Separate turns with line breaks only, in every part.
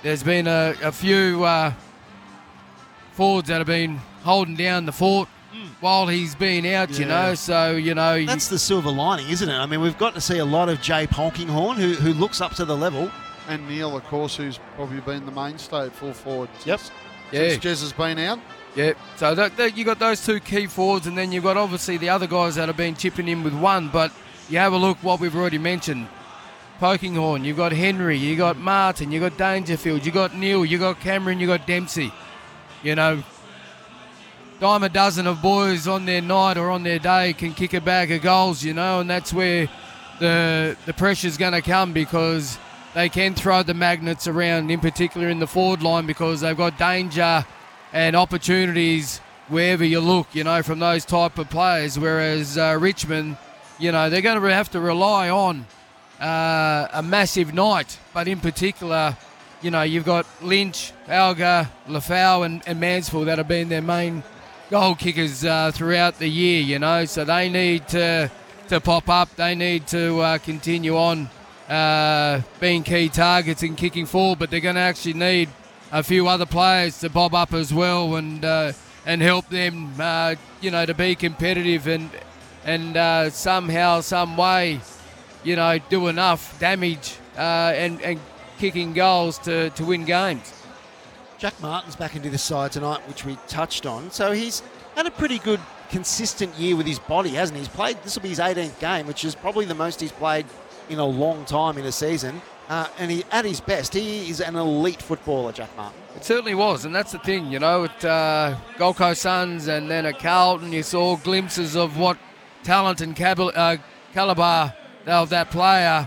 there's been a few forwards that have been holding down the fort while he's been out, you know. So,
That's the silver lining, isn't it? I mean, we've got to see a lot of Jay Polkinghorne, who looks up to the level.
And Neil, of course, who's probably been the mainstay at full forward since
Yeah.
Jez has been out.
Yeah, so you got those two key forwards, and then you've got obviously the other guys that have been chipping in with one. But you have a look what we've already mentioned. Polkinghorne, you've got Henry, you got Martin, you got Dangerfield, you got Neil, you got Cameron, you got Dempsey. Dime a dozen of boys on their night or on their day can kick a bag of goals, and that's where the pressure's going to come, because they can throw the magnets around, in particular in the forward line, because they've got danger and opportunities wherever you look, from those type of players. Whereas Richmond, they're going to have to rely on a massive night. But in particular, you've got Lynch, Alga, Lafau and Mansfield that have been their main goal kickers throughout the year, So they need to pop up. They need to continue on being key targets and kicking forward, but they're going to actually need a few other players to bob up as well and help them, to be competitive and somehow, some way, do enough damage and kicking goals to win games.
Jack Martin's back into the side tonight, which we touched on. So he's had a pretty good, consistent year with his body, hasn't he? This will be his 18th game, which is probably the most he's played in a long time in a season. And at his best, he is an elite footballer, Jack Martin.
It certainly was, and that's the thing, at Gold Coast Suns and then at Carlton, you saw glimpses of what talent and calibre of that player.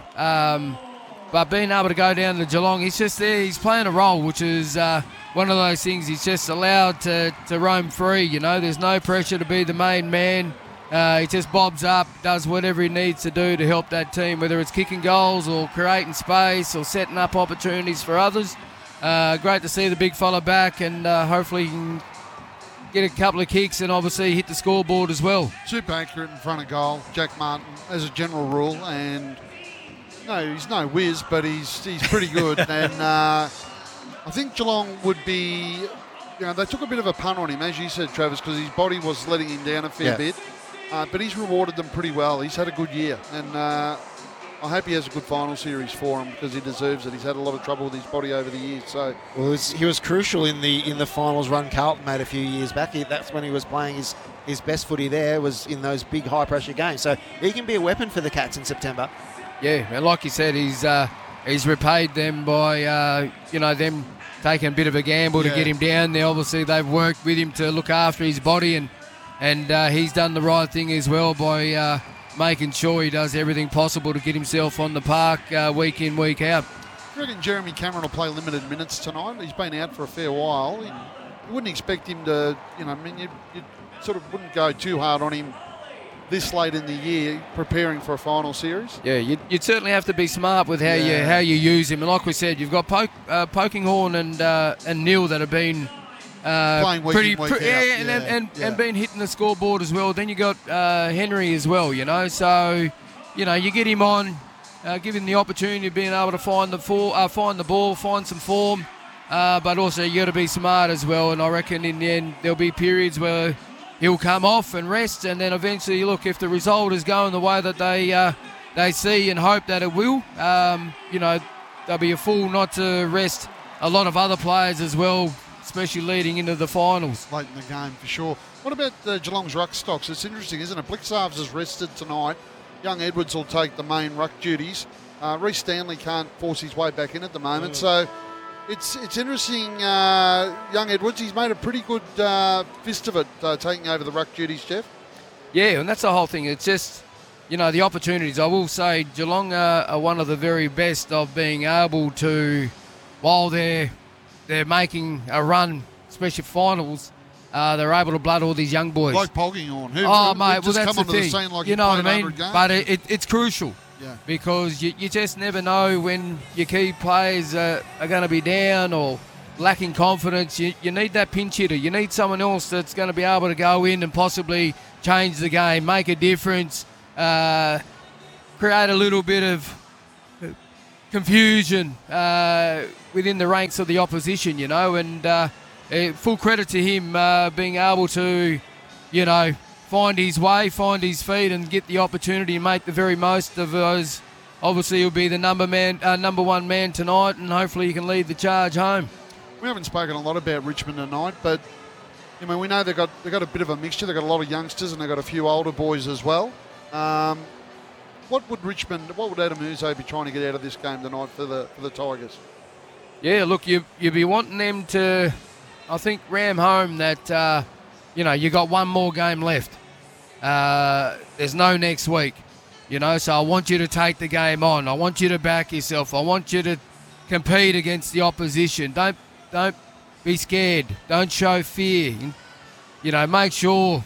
But being able to go down to Geelong, he's just there. He's playing a role, which is one of those things. He's just allowed to roam free. There's no pressure to be the main man. He just bobs up, does whatever he needs to do to help that team, whether it's kicking goals or creating space or setting up opportunities for others. Great to see the big fella back, and hopefully he can get a couple of kicks and obviously hit the scoreboard as well.
Super accurate in front of goal, Jack Martin, as a general rule, and no, he's no whiz, but he's pretty good. And I think Geelong would be, they took a bit of a punt on him, as you said, Travis, because his body was letting him down a fair bit. But he's rewarded them pretty well. He's had a good year, and I hope he has a good final series for him, because he deserves it. He's had a lot of trouble with his body over the years. So,
he was crucial in the finals run Carlton made a few years back. That's when he was playing his best footy there, was in those big high pressure games. So he can be a weapon for the Cats in September.
Yeah, and like you said, he's repaid them by them taking a bit of a gamble to get him down there. Obviously, they've worked with him to look after his body, and he's done the right thing as well by making sure he does everything possible to get himself on the park week in, week out.
I reckon Jeremy Cameron will play limited minutes tonight. He's been out for a fair while. You wouldn't expect him to, you sort of wouldn't go too hard on him this late in the year, preparing for a final series.
Yeah, you'd certainly have to be smart with how you use him. And like we said, you've got Polkinghorne and Neil that have been
playing week in, week out.
And been hitting the scoreboard as well. Then you got Henry as well, So, you get him on, give him the opportunity of being able to find the ball, find some form. But also you got to be smart as well. And I reckon in the end there'll be periods where he'll come off and rest, and then eventually, look, if the result is going the way that they see and hope that it will, they'll be a fool not to rest a lot of other players as well, especially leading into the finals.
Late in the game, for sure. What about Geelong's ruck stocks? It's interesting, isn't it? Blixarves is rested tonight. Young Edwards will take the main ruck duties. Reece Stanley can't force his way back in at the moment, so it's interesting. Young Edwards, he's made a pretty good fist of it, taking over the ruck duties, Jeff.
Yeah, and that's the whole thing. It's just, the opportunities. I will say Geelong are one of the very best of being able to, while they're making a run, especially finals, they're able to blood all these young boys.
Like Polkinghorne, who
mate,
just
that's
come
the
onto
thing.
the scene like
you know what I mean?
Games.
But it's crucial.
Yeah.
Because you just never know when your key players are going to be down or lacking confidence. You need that pinch hitter. You need someone else that's going to be able to go in and possibly change the game, make a difference, create a little bit of confusion within the ranks of the opposition, and full credit to him being able to, find his way, find his feet and get the opportunity and make the very most of those. Obviously, he'll be the number one man tonight, and hopefully he can lead the charge home.
We haven't spoken a lot about Richmond tonight, but we know they've got a bit of a mixture. They've got a lot of youngsters and they've got a few older boys as well. What would Adam Uzo be trying to get out of this game tonight for the Tigers?
Yeah, look, you'd be wanting them to, I think, ram home that, you got one more game left. There's no next week. So I want you to take the game on. I want you to back yourself. I want you to compete against the opposition. Don't be scared. Don't show fear. Make sure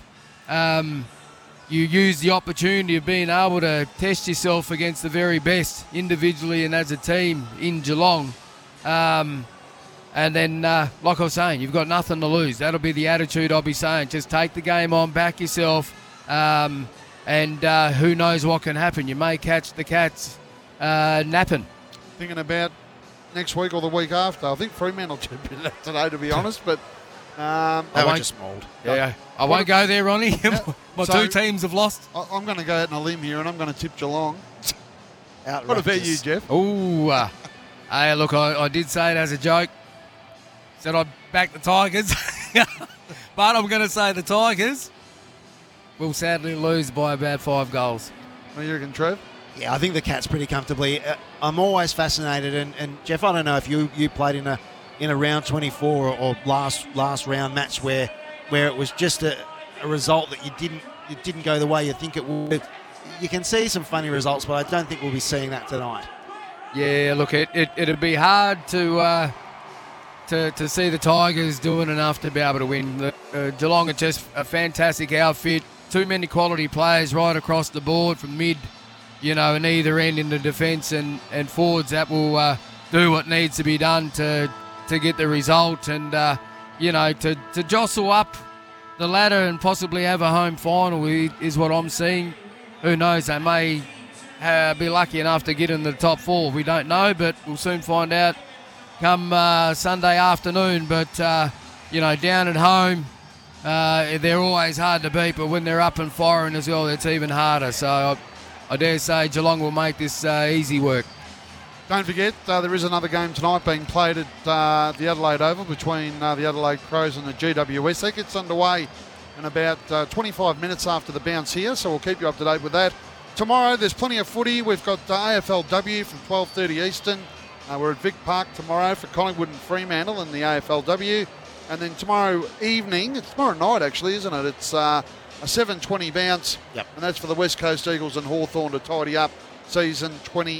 you use the opportunity of being able to test yourself against the very best individually and as a team in Geelong. And then, like I was saying, you've got nothing to lose. That'll be the attitude I'll be saying. Just take the game on, back yourself. And who knows what can happen. You may catch the Cats napping.
Thinking about next week or the week after. I think Fremantle did a bit of that today, to be honest. But
they were just mauled.
Yeah, I won't go there, Ronnie. My two teams have lost.
I'm going to go out on a limb here, and I'm going to tip Geelong.
Outrageous.
What about you, Jeff?
Oh, hey, look, I did say it as a joke. Said I'd back the Tigers. But I'm going to say the Tigers will sadly lose by about 5 goals.
What do you reckon, Trev?
Yeah, I think the Cats pretty comfortably. I'm always fascinated, and Jeff, I don't know if you played in a round 24 or last round match where it was just a result that you didn't go the way you think it would. You can see some funny results, but I don't think we'll be seeing that tonight.
Yeah, look, it'd be hard to see the Tigers doing enough to be able to win. Geelong are just a fantastic outfit. Too many quality players right across the board from mid, and either end in the defence and forwards that will do what needs to be done to get the result and, to jostle up the ladder and possibly have a home final is what I'm seeing. Who knows, they may be lucky enough to get in the top 4. We don't know, but we'll soon find out come Sunday afternoon. But, down at home, they're always hard to beat, but when they're up and firing as well, it's even harder. So I dare say Geelong will make this easy work.
Don't forget, there is another game tonight being played at the Adelaide Oval between the Adelaide Crows and the GWS. That gets underway in about 25 minutes after the bounce here, so we'll keep you up to date with that. Tomorrow, there's plenty of footy. We've got AFLW from 12:30 Eastern. We're at Vic Park tomorrow for Collingwood and Fremantle in the AFLW. And then tomorrow evening, it's tomorrow night actually, isn't it? It's a 7:20 bounce.
Yep.
And that's for the West Coast Eagles and Hawthorn to tidy up season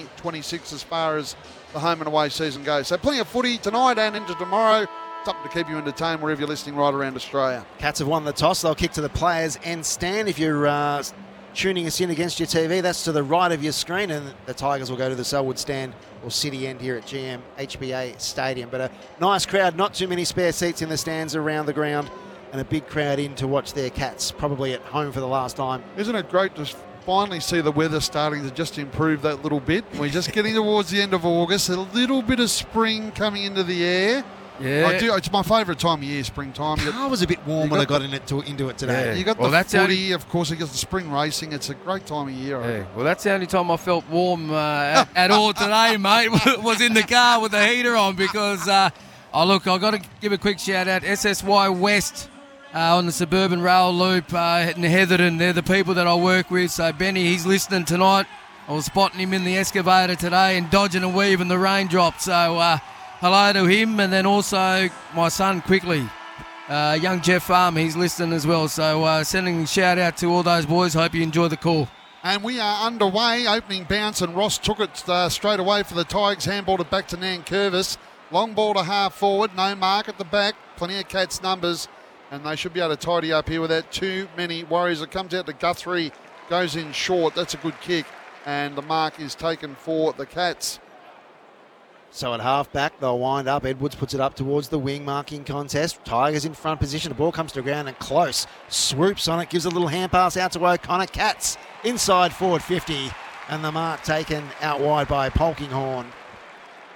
2026 as far as the home and away season goes. So plenty of footy tonight and into tomorrow. Something to keep you entertained wherever you're listening right around Australia. Cats
have won the toss. They'll kick to the players' end stand. If you're tuning us in against your TV, that's to the right of your screen, and the Tigers will go to the Selwood stand or City End here at GM HBA Stadium. But a nice crowd, not too many spare seats in the stands around the ground, and a big crowd in to watch their Cats probably at home for the last time.
Isn't it great to finally see the weather starting to just improve that little bit? We're just getting towards the end of August, a little bit of spring coming into the air.
Yeah,
it's my favourite time of year, springtime.
The car was a bit warm when I got into it today.
Yeah. You got the footy, of course, you got the spring racing. It's a great time of year.
Yeah. Well, that's the only time I felt warm at all today, mate, was in the car with the heater on because, I've got to give a quick shout out. SSY West on the Suburban Rail Loop in Heatherton. They're the people that I work with. So, Benny, he's listening tonight. I was spotting him in the excavator today and dodging and weaving the raindrops. So, hello to him, and then also my son quickly, young Jeff Farmer, he's listening as well. So sending a shout out to all those boys. Hope you enjoy the call.
And we are underway. Opening bounce, and Ross took it straight away for the Tigers. Handballed it back to Nankervis. Long ball to half forward. No mark at the back. Plenty of Cats numbers, and they should be able to tidy up here without too many worries. It comes out to Guthrie, goes in short. That's a good kick, and the mark is taken for the Cats.
So at half-back, they'll wind up. Edwards puts it up towards the wing marking contest. Tigers in front position. The ball comes to the ground and close. Swoops on it, gives a little hand pass out to O'Connor. Cats inside forward 50. And the mark taken out wide by Polkinghorne.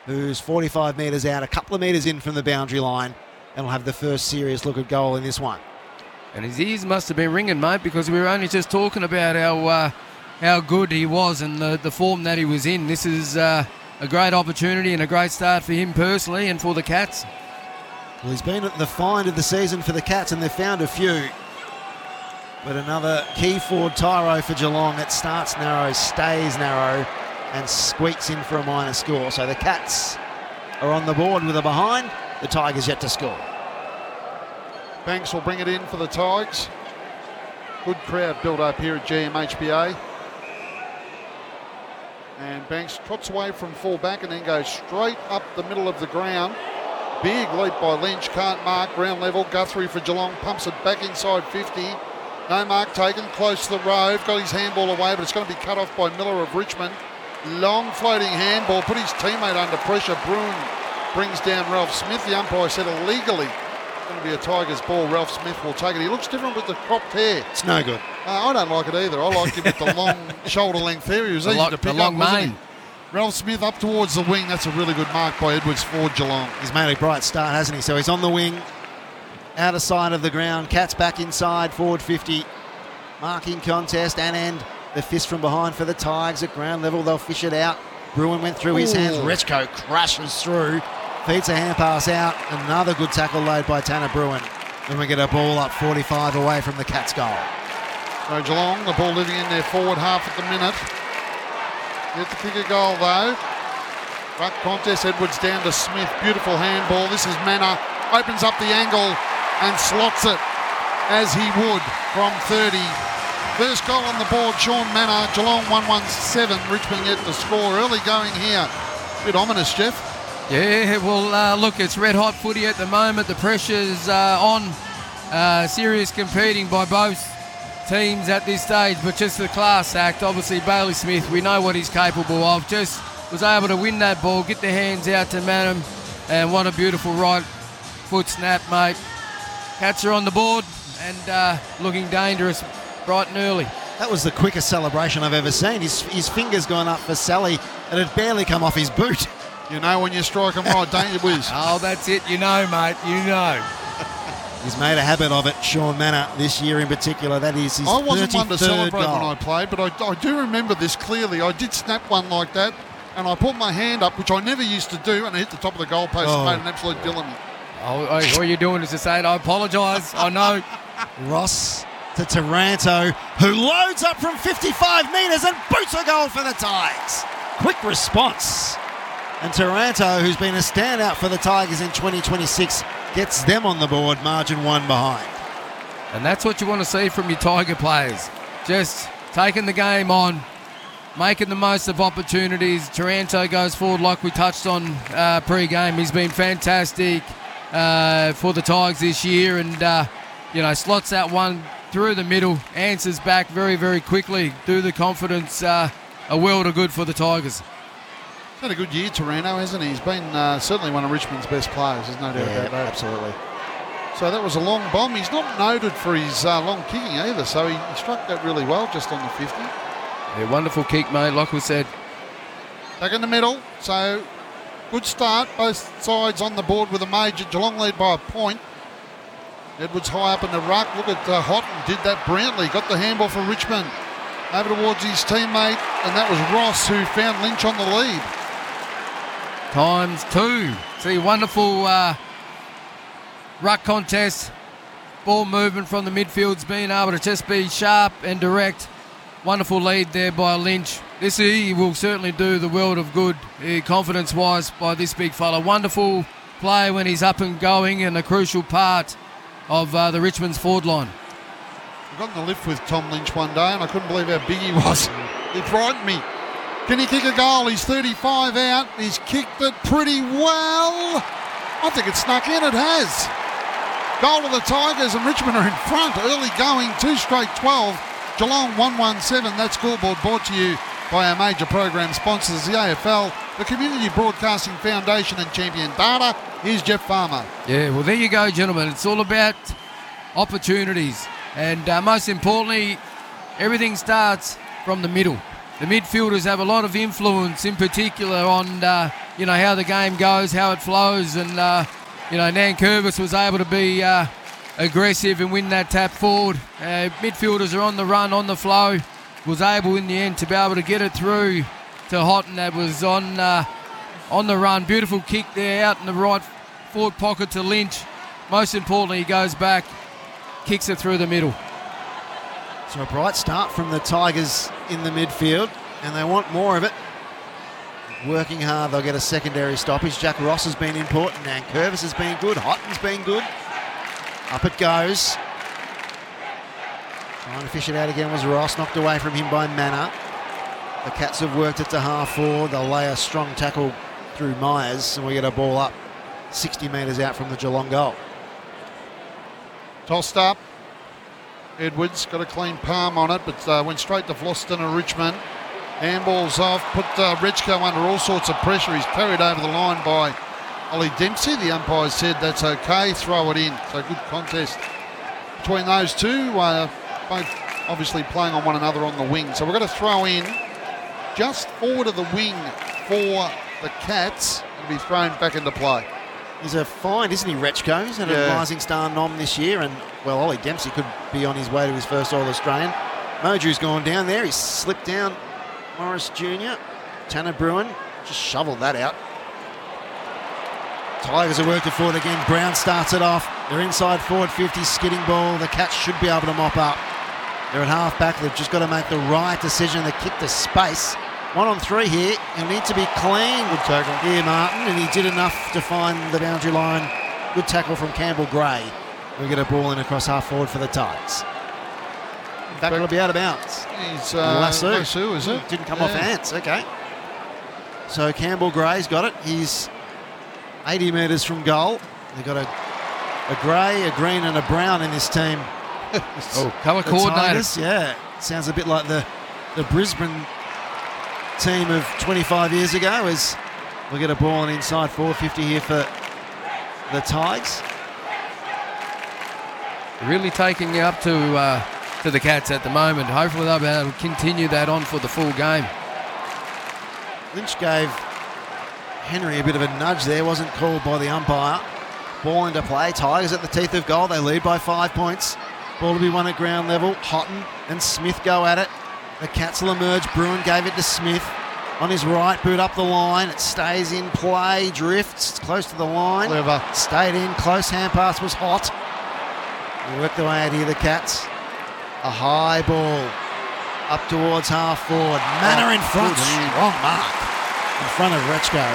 who's 45 metres out, a couple of metres in from the boundary line, and will have the first serious look at goal in this one.
And his ears must have been ringing, mate, because we were only just talking about how good he was and the form that he was in. This is a great opportunity and a great start for him personally and for the Cats.
Well, he's been at the find of the season for the Cats, and they've found a few. But another key forward tyro for Geelong. It starts narrow, stays narrow, and squeaks in for a minor score. So the Cats are on the board with a behind. The Tigers yet to score.
Banks will bring it in for the Tigers. Good crowd built up here at GMHBA. And Banks trots away from full back and then goes straight up the middle of the ground. Big leap by Lynch, can't mark, ground level. Guthrie for Geelong, pumps it back inside 50. No mark taken, close to the road. Got his handball away, but it's going to be cut off by Miller of Richmond. Long floating handball, put his teammate under pressure. Bruin brings down Ralph Smith. The umpire said illegally. It's going to be a Tigers ball. Ralph Smith will take it. He looks different with the cropped hair.
It's no good.
I don't like it either. I liked him with the long shoulder length hair. He was easy to pick up, wasn't he? Ralph Smith up towards the wing. That's a really good mark by Edwards for Geelong.
He's made a bright start, hasn't he? So he's on the wing, outer side of the ground. Cats back inside, forward 50. Marking contest and end. The fist from behind for the Tigers at ground level. They'll fish it out. Bruin went through his hands. Rechko crashes through. Feeds a hand pass out. Another good tackle laid by Tanner Bruin. Then we get a ball up 45 away from the Cats' goal.
So Geelong, the ball living in their forward half at the minute. Get to kick a goal though. Ruck contest, Edwards down to Smith. Beautiful handball. This is Manor. Opens up the angle and slots it as he would from 30. First goal on the board, Sean Manor. Geelong 1-1-7. Richmond yet to score. Early going here. Bit ominous, Jeff.
Yeah, well, look, it's red hot footy at the moment. The pressure's on. Serious competing by both teams at this stage, but just the class act. Obviously, Bailey Smith, we know what he's capable of. Just was able to win that ball, get the hands out to Manham, and what a beautiful right foot snap, mate. Cats are on the board and looking dangerous bright and early.
That was the quickest celebration I've ever seen. His fingers gone up for Sally, and it barely come off his boot.
You know when you strike him right, don't you, Wiz?
Oh, that's it. You know, mate. You know.
He's made a habit of it, Sean Manor, this year in particular. That is his 33rd goal.
I wasn't one to celebrate when I played, but I do remember this clearly. I did snap one like that, and I put my hand up, which I never used to do, and I hit the top of the goalpost and made an absolute dill of me.
Oh, all you're doing is to say it. I apologise. I know.
Ross to Taranto, who loads up from 55 metres and boots a goal for the Tigers. Quick response. And Taranto, who's been a standout for the Tigers in 2026, gets them on the board, margin one behind.
And that's what you want to see from your Tiger players. Just taking the game on, making the most of opportunities. Taranto goes forward like we touched on pre-game. He's been fantastic for the Tigers this year and, slots that one through the middle, answers back very, very quickly. Do the confidence a world of good for the Tigers.
Had a good year, Taranto, hasn't he? He's been certainly one of Richmond's best players, there's no doubt about that.
Absolutely.
So that was a long bomb. He's not noted for his long kicking either, so he struck that really well just on the 50.
Yeah, wonderful kick, mate, like we said.
Back in the middle, so good start. Both sides on the board with a major. Geelong lead by a point. Edwards high up in the ruck. Look at Houghton, did that brilliantly. Got the handball for Richmond. Over towards his teammate, and that was Ross who found Lynch on the lead.
Times two. See, wonderful ruck contest. Ball movement from the midfield's being able to just be sharp and direct. Wonderful lead there by Lynch. This he will certainly do the world of good, confidence-wise, by this big fella. Wonderful play when he's up and going and a crucial part of the Richmond's forward line.
I got in the lift with Tom Lynch one day and I couldn't believe how big he was. He frightened me. Can he kick a goal? He's 35 out. He's kicked it pretty well. I think it snuck in. It has. Goal of the Tigers and Richmond are in front. Early going, 2 straight 12. Geelong 1-1-7. That scoreboard brought to you by our major program sponsors, the AFL, the Community Broadcasting Foundation and Champion Data. Here's Jeff Farmer.
Yeah, well, there you go, gentlemen. It's all about opportunities. And most importantly, everything starts from the middle. The midfielders have a lot of influence, in particular on how the game goes, how it flows, and Nankervis was able to be aggressive and win that tap forward. Midfielders are on the run, on the flow. Was able in the end to be able to get it through to Houghton that was on the run. Beautiful kick there out in the right forward pocket to Lynch. Most importantly, he goes back, kicks it through the middle.
So a bright start from the Tigers in the midfield, and they want more of it. Working hard, they'll get a secondary stoppage. Jack Ross has been important. Nankervis has been good. Houghton's been good. Up it goes. Trying to fish it out again was Ross, knocked away from him by Manor. The Cats have worked it to half forward. They'll lay a strong tackle through Myers, and we get a ball up 60 metres out from the Geelong goal.
Tossed up. Edwards got a clean palm on it, but went straight to Vlosten and Richmond. Handball's off, put Rechko under all sorts of pressure. He's carried over the line by Ollie Dempsey. The umpire said that's okay, throw it in. So good contest between those two, both obviously playing on one another on the wing. So we're going to throw in just forward of the wing for the Cats and be thrown back into play.
He's a find, isn't he, Rechko? He's had a Rising Star nom this year, and, well, Ollie Dempsey could be on his way to his first All-Australian. Moju's gone down there. He's slipped down Morris Jr. Tanner Bruin just shoveled that out. Tigers have worked it forward again. Brown starts it off. They're inside forward 50, skidding ball. The Cats should be able to mop up. They're at half back. They've just got to make the right decision. They kick to space. 1 on 3 here. He'll need to be clean. Good tackle here, Martin, and he did enough to find the boundary line. Good tackle from Campbell Gray. We get a ball in across half forward for the Tigers. In fact, it'll be out of bounds.
He's Lasso, is it?
Didn't come off Ants. Okay. So Campbell Gray's got it. He's 80 metres from goal. They've got a grey, a green and a brown in this team.
Colour coordinated.
Yeah. Sounds a bit like the Brisbane team of 25 years ago, as we'll get a ball on inside 450 here for the Tigers.
Really taking you up to the Cats at the moment. Hopefully they'll be able to continue that on for the full game.
Lynch gave Henry a bit of a nudge there, wasn't called by the umpire. Ball into play. Tigers at the teeth of goal. They lead by 5 points. Ball to be won at ground level. Houghton and Smith go at it. The Cats will emerge. Bruin gave it to Smith. On his right, boot up the line. It stays in play. Drifts. It's close to the line.
Clever.
Stayed in. Close hand pass was hot. They worked their way out here, the Cats. A high ball. Up towards half forward. Manor in front. Strong mark. In front of Rechko.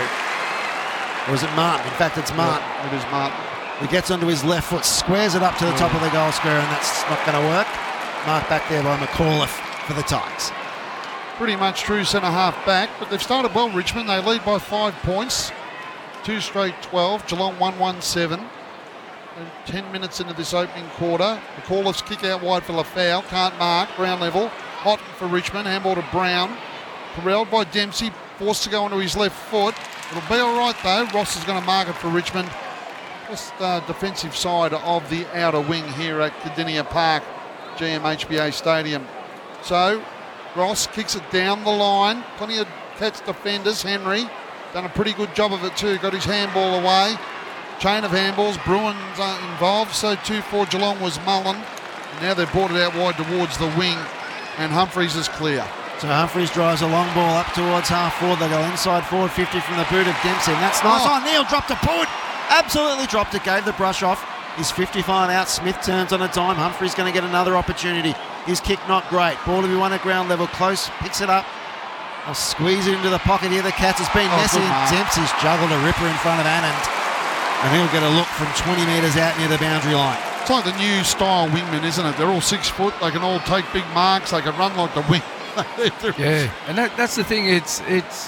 Or is it Martin? In fact, it's Martin.
Yeah, it is Martin.
He gets onto his left foot, squares it up to the top of the goal square, and that's not going to work. Marked back there by McAuliffe for the Tigers.
Pretty much true centre-half back, but they've started well, Richmond. They lead by 5 points. 2 straight 12. Geelong 1-1-7. And 10 minutes into this opening quarter. McAuliffe's kick out wide for Lafau. Can't mark. Ground level. Houghton for Richmond. Handball to Brown. Corralled by Dempsey. Forced to go onto his left foot. It'll be all right, though. Ross is going to mark it for Richmond. Just defensive side of the outer wing here at Cardinia Park, GMHBA Stadium. So Ross kicks it down the line. Plenty of Cats defenders. Henry done a pretty good job of it too. Got his handball away. Chain of handballs. Bruins involved. So too for Geelong was Mullen. And now they've brought it out wide towards the wing. And Humphreys is clear.
So Humphreys drives a long ball up towards half forward. They go inside forward 50 from the boot of Dempsey. And that's nice. Oh, Neil dropped a punt. Absolutely dropped it. Gave the brush off. He's 55 out. Smith turns on a dime. Humphreys going to get another opportunity. His kick not great. Ball to be won at ground level. Close. Picks it up. I'll squeeze it into the pocket here. The Cats has been messy. Dempsey's juggled a ripper in front of Anand. And he'll get a look from 20 metres out near the boundary line.
It's like the new style wingmen, isn't it? They're all 6 foot. They can all take big marks. They can run like the wing.
Yeah, and that's the thing. It's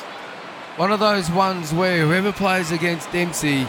one of those ones where whoever plays against Dempsey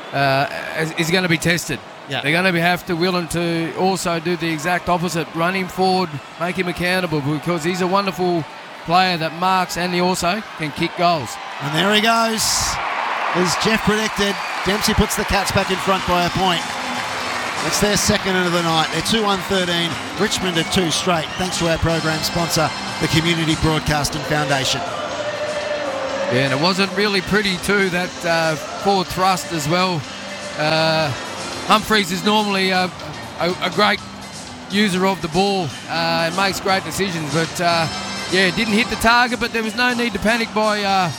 is going to be tested.
Yeah.
They're going to have to willing to also do the exact opposite, run him forward, make him accountable, because he's a wonderful player that marks and he also can kick goals.
And there he goes. As Jeff predicted, Dempsey puts the Cats back in front by a point. It's their second of the night. They're 2-1-13. Richmond are 2 straight. Thanks to our program sponsor, the Community Broadcasting Foundation.
Yeah, and it wasn't really pretty too, that forward thrust as well. Humphreys is normally a great user of the ball and makes great decisions, but didn't hit the target, but there was no need to panic by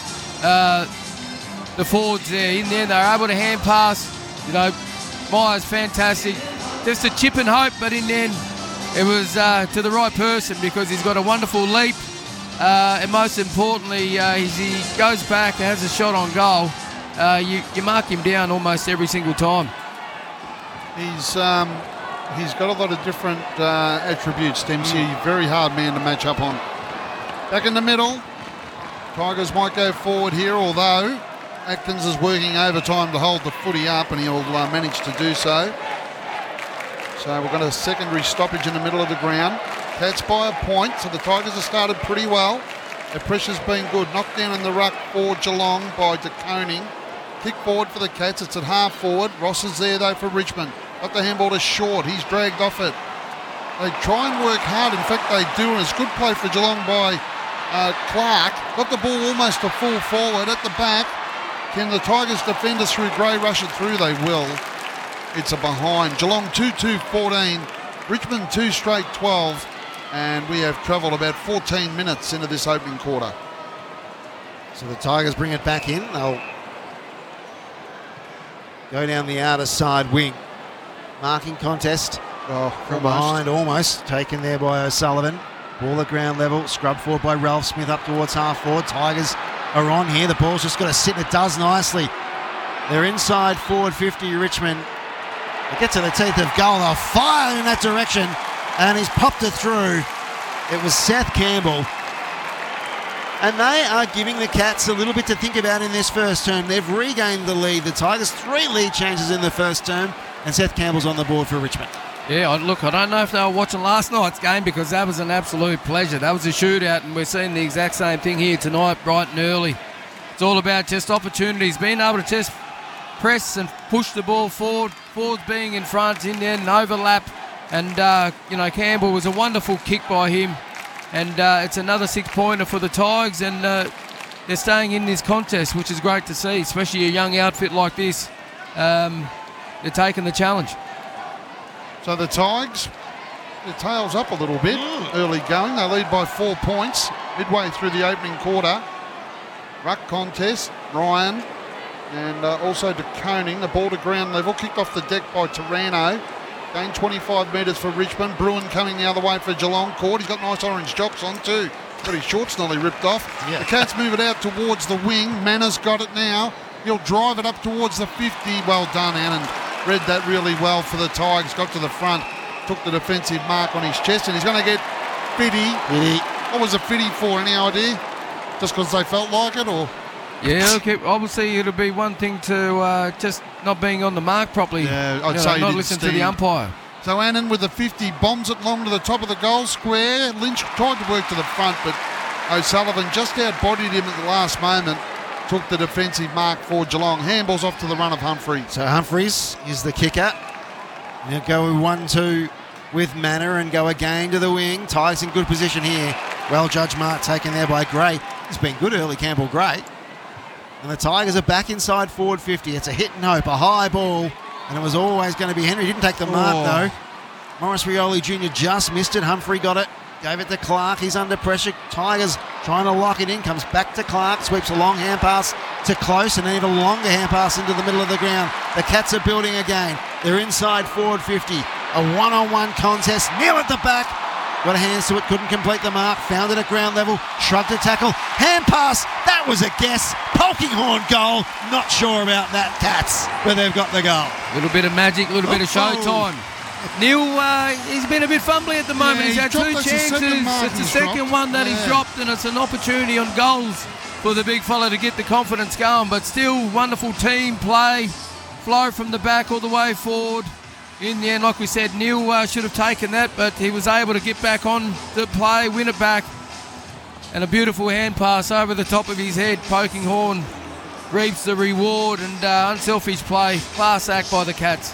the forwards there. In there, they were able to hand pass. Myers fantastic. Just a chip and hope, but in the end, it was to the right person, because he's got a wonderful leap. And most importantly, as he goes back and has a shot on goal, you mark him down almost every single time.
He's got a lot of different attributes, Dempsey. Very hard man to match up on. Back in the middle, Tigers might go forward here, although Atkins is working overtime to hold the footy up, and he'll manage to do so. So we've got a secondary stoppage in the middle of the ground. Cats by a point, so the Tigers have started pretty well. Their pressure's been good. Knocked down in the ruck for Geelong by De Koning. Kick forward for the Cats. It's at half forward. Ross is there though for Richmond. Got the handball to Short. He's dragged off it. They try and work hard. In fact, they do, and it's good play for Geelong by Clark. Got the ball almost to full forward at the back. Can the Tigers defenders through Gray rush it through? They will. It's a behind. Geelong 2-2-14. Richmond 2 straight 12. And we have travelled about 14 minutes into this opening quarter.
So the Tigers bring it back in. They'll go down the outer side wing. Marking contest from behind, almost taken there by O'Sullivan. Ball at ground level, scrubbed forward by Ralph Smith up towards half forward. Tigers are on here. The ball's just got to sit, and it does nicely. They're inside forward 50, Richmond. They get to the teeth of goal. They'll fire in that direction, and he's popped it through. It was Seth Campbell. And they are giving the Cats a little bit to think about in this first term. They've regained the lead. The Tigers 3 lead changes in the first term, and Seth Campbell's on the board for Richmond.
Yeah, look, I don't know if they were watching last night's game, because that was an absolute pleasure. That was a shootout, and we're seeing the exact same thing here tonight, bright and early. It's all about just opportunities, being able to just press and push the ball forward, forwards being in front, in there, and overlap. And, Campbell was a wonderful kick by him. And it's another 6-pointer for the Tigers, and they're staying in this contest, which is great to see, especially a young outfit like this. They're taking the challenge.
So the Tigers, their tails up a little bit early going. They lead by 4 points midway through the opening quarter. Ruck contest, Ryan, and also De Koning. The ball to ground level, kicked off the deck by Taranto. Gained 25 metres for Richmond. Bruin coming the other way for Geelong. Court, he's got nice orange jocks on too. Got his shorts nearly ripped off. Yeah. The Cats move it out towards the wing. Manners got it now. He'll drive it up towards the 50. Well done, Annan. Read that really well for the Tigers. Got to the front. Took the defensive mark on his chest, and he's going to get Fitty. What was a Fitty for? Any idea? Just because they felt like it, or?
Yeah, okay. Obviously it'll be one thing to just not being on the mark properly.
Yeah, I'd say
not listening to the umpire.
So Annan with the 50 bombs it long to the top of the goal square. Lynch tried to work to the front, but O'Sullivan just outbodied him at the last moment. Took the defensive mark for Geelong. Handballs off to the run of Humphrey.
So Humphreys is the kicker. Now go 1-2 with Manor and go again to the wing. Tigers in good position here. Well judged mark taken there by Gray. It's been good early, Campbell Gray. And the Tigers are back inside forward 50. It's a hit and hope, a high ball. And it was always going to be Henry. Didn't take the mark, though. Morris Rioli Jr. just missed it. Humphrey got it. Gave it to Clark. He's under pressure. Tigers trying to lock it in. Comes back to Clark. Sweeps a long hand pass to Close. And then even a longer hand pass into the middle of the ground. The Cats are building again. They're inside forward 50. A one-on-one contest. Neil at the back. Got hands to it, couldn't complete the mark. Found it at ground level, shrugged to tackle. Hand pass, that was a guess. Polkinghorne goal, not sure about that, Cats, but they've got the goal.
A little bit of magic, a little bit of showtime. Neil, he's been a bit fumbly at the moment. He's had 2 chances. It's the second one that he's dropped, and it's an opportunity on goals for the big fella to get the confidence going. But still, wonderful team play, flow from the back all the way forward. In the end, like we said, Neil should have taken that, but he was able to get back on the play, win it back. And a beautiful hand pass over the top of his head. Polkinghorne reaps the reward, and unselfish play. Class act by the Cats.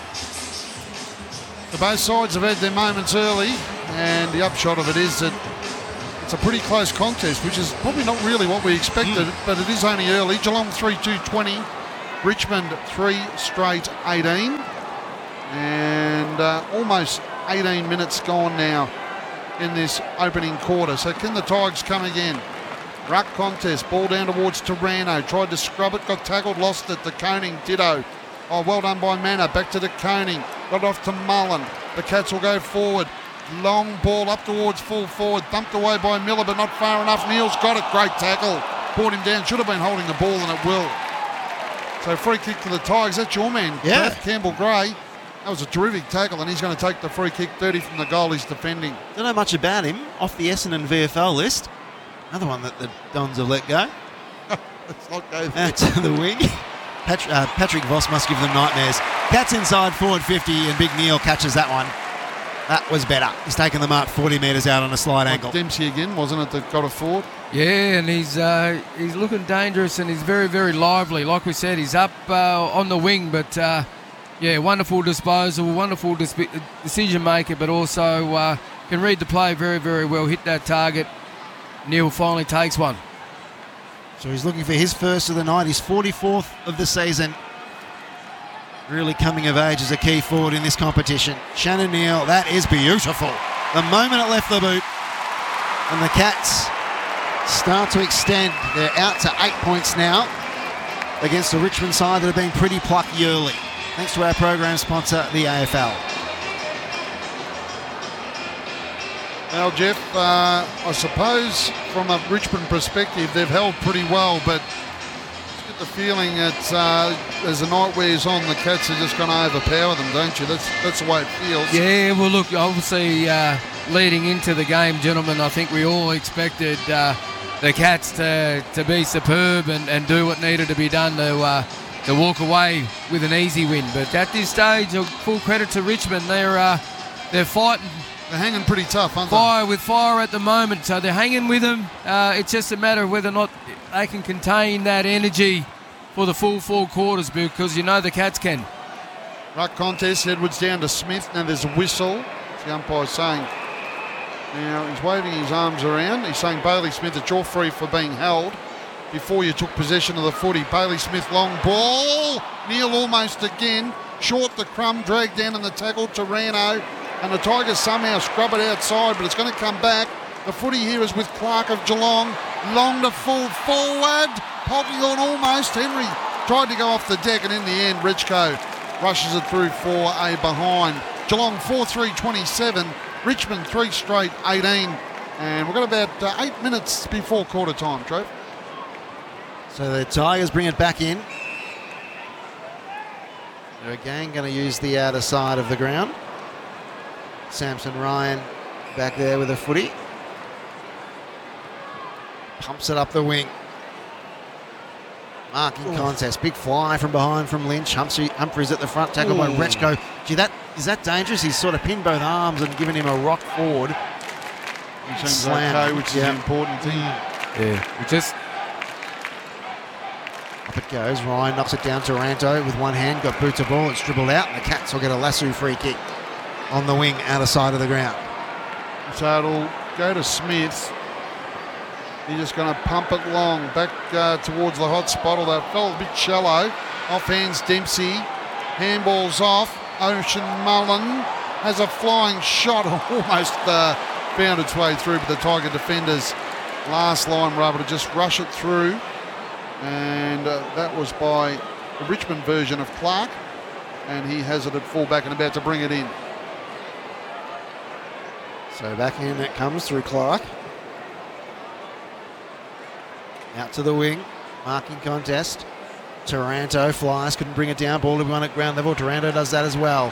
So both sides have had their moments early, and the upshot of it is that It's a pretty close contest, which is probably not really what we expected, but it is only early. Geelong 3-2-20, Richmond 3 straight 18, and almost 18 minutes gone now in this opening quarter. So can the Tigers come again? Ruck contest, ball down towards Taranto, tried to scrub it, got tackled, lost it. De Koning, ditto. Oh, well done by Manor, back to De Koning, got off to Mullen. The Cats will go forward. Long ball up towards full forward, thumped away by Miller, but not far enough. Neal's got it, great tackle. Brought him down, should have been holding the ball, and it will. So free kick to the Tigers. That's your man,
Yeah.
Campbell Gray. That was a terrific tackle, and he's going to take the free kick 30 from the goal he's defending.
Don't know much about him. Off the Essendon VFL list. Another one that the Dons have let go.
Let's not go there.
Out to the wing. Patrick Voss must give them nightmares. Cats inside forward 50, and Big Neil catches that one. That was better. He's taken the mark 40 metres out on a slide ankle.
Dempsey again, wasn't it, that got a forward?
Yeah, and he's looking dangerous, and he's very, very lively. Like we said, he's up on the wing, but yeah, wonderful disposal, wonderful decision maker, but also can read the play very, very well. Hit that target. Neil finally takes one.
So he's looking for his first of the night, his 44th of the season. Really coming of age as a key forward in this competition. Shannon Neal, that is beautiful. The moment it left the boot, and the Cats start to extend. They're out to 8 points now against the Richmond side that have been pretty plucky early. Thanks to our program sponsor, the AFL.
Well, Jeff, I suppose from a Richmond perspective, they've held pretty well, but you get the feeling that as the night wears on, the Cats are just going to overpower them, don't you? That's the way it feels.
Yeah, well, look, obviously leading into the game, gentlemen, I think we all expected the Cats to be superb and do what needed to be done to walk away with an easy win. But at this stage, full credit to Richmond. They're fighting.
They're hanging pretty tough, aren't they?
Fire with fire at the moment, so they're hanging with them. It's just a matter of whether or not they can contain that energy for the full 4 quarters, because you know the Cats can.
Ruck contest, Edwards down to Smith. Now there's a whistle. The umpire's saying, now he's waving his arms around. He's saying, Bailey Smith, that you're free for being held before you took possession of the footy. Bailey Smith, long ball. Neal almost again. Short the crumb, dragged down in the tackle. Taranto. And the Tigers somehow scrub it outside, but it's going to come back. The footy here is with Clark of Geelong. Long to full forward. Popping on almost. Henry tried to go off the deck, and in the end, Richco rushes it through for a behind. Geelong 4-3-27. Richmond 3 straight 18. And we've got about 8 minutes before quarter time, Trev.
So the Tigers bring it back in. They're again going to use the outer side of the ground. Samson Ryan back there with a footy. Pumps it up the wing. Marking contest. Big fly from behind from Lynch. Humphries at the front. Tackled by Rechko. Gee, is that dangerous? He's sort of pinned both arms and given him a rock forward.
He seems
Slam.
okay, which is the important thing.
Yeah,
Up it goes. Ryan knocks it down. Taranto with one hand. Got boot to ball. It's dribbled out. And the Cats will get a lasso free kick on the wing, outer side of the ground.
So it'll go to Smith. He's just going to pump it long back towards the hot spot, although it fell a bit shallow. Off hands Dempsey. Handball's off. Ocean Mullen has a flying shot. Almost found its way through, but the Tiger defenders last line were able to just rush it through. And that was by the Richmond version of Clark. And he has it at fullback and about to bring it in.
So back in it comes through Clark. Out to the wing. Marking contest. Taranto flies. Couldn't bring it down. Ball to be on at ground level. Taranto does that as well.